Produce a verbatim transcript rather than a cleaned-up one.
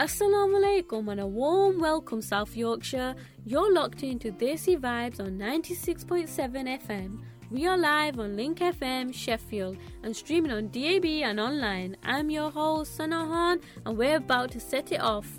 Assalamu alaikum and a warm welcome South Yorkshire. You're locked into Desi Vibes on ninety-six point seven F M. We are live on Link F M, Sheffield, and streaming on D A B and online. I'm your host, Sanahan, and we're about to set it off.